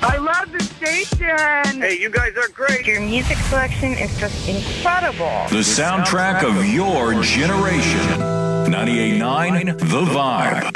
I love the station. Hey, you guys are great. Your music selection is just incredible. The soundtrack of your generation. 98.9 The Vibe.